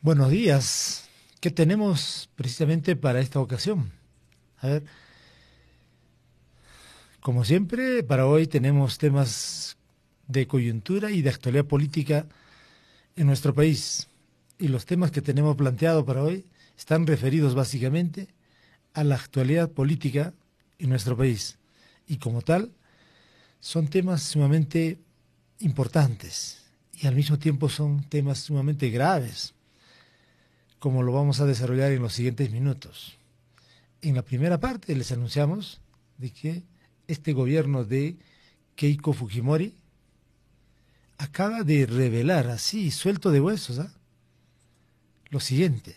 Buenos días. ¿Qué tenemos precisamente para esta ocasión? A ver, como siempre, para hoy tenemos temas de coyuntura y de actualidad política en nuestro país. Y los temas que tenemos planteado para hoy están referidos básicamente a la actualidad política en nuestro país. Y como tal, son temas sumamente importantes y al mismo tiempo son temas sumamente graves, como lo vamos a desarrollar en los siguientes minutos. En la primera parte les anunciamos de que este gobierno de Keiko Fujimori acaba de revelar, así, suelto de huesos, lo siguiente: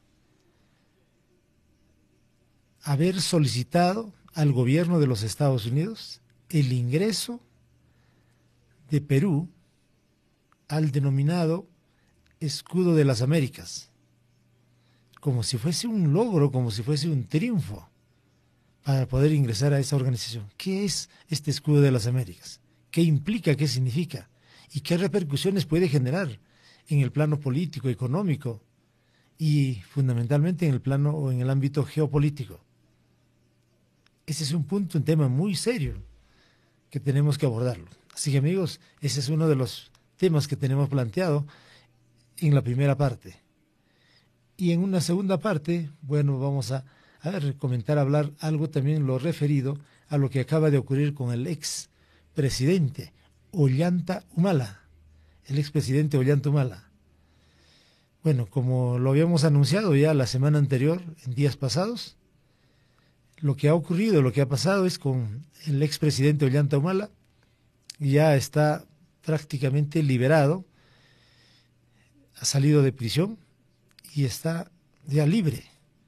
haber solicitado al gobierno de los Estados Unidos el ingreso de Perú al denominado Escudo de las Américas, como si fuese un logro, como si fuese un triunfo para poder ingresar a esa organización. ¿Qué es este Escudo de las Américas? ¿Qué implica? ¿Qué significa? ¿Y qué repercusiones puede generar en el plano político, económico y fundamentalmente en el plano o en el ámbito geopolítico? Ese es un punto, un tema muy serio que tenemos que abordarlo. Así que amigos, ese es uno de los temas que tenemos planteado en la primera parte. Y en una segunda parte, bueno, vamos a ver, comentar, hablar algo también lo referido a lo que acaba de ocurrir con el ex presidente Ollanta Humala, el expresidente Ollanta Humala. Bueno, como lo habíamos anunciado ya la semana anterior, en días pasados, lo que ha ocurrido, lo que ha pasado es con el expresidente Ollanta Humala, ya está prácticamente liberado, ha salido de prisión y está ya libre.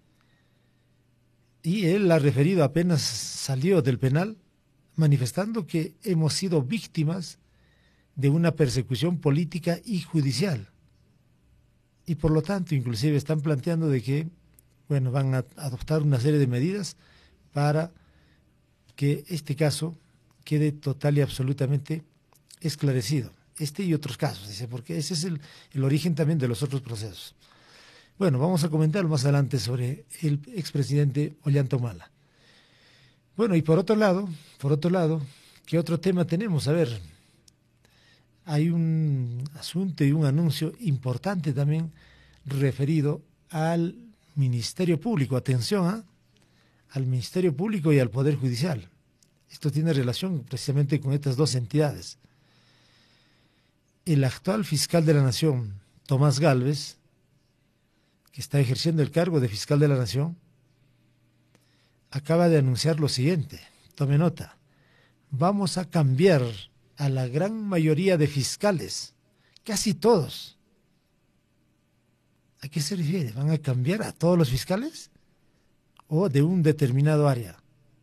Y él ha referido, apenas salió del penal, manifestando que hemos sido víctimas de una persecución política y judicial. Y por lo tanto, inclusive están planteando de que, bueno, van a adoptar una serie de medidas para que este caso quede total y absolutamente esclarecido. Este y otros casos, dice, porque ese es el origen también de los otros procesos. Bueno, vamos a comentar más adelante sobre el expresidente Ollanta Humala. Bueno, y por otro lado, ¿qué otro tema tenemos? A ver, hay un asunto y un anuncio importante también referido al Ministerio Público. Atención, al Ministerio Público y al Poder Judicial. Esto tiene relación precisamente con estas dos entidades. El actual fiscal de la Nación, Tomás Gálvez, que está ejerciendo el cargo de fiscal de la Nación, acaba de anunciar lo siguiente. Tome nota: vamos a cambiar a la gran mayoría de fiscales, casi todos. ¿A qué se refiere? ¿Van a cambiar a todos los fiscales o de un determinado área?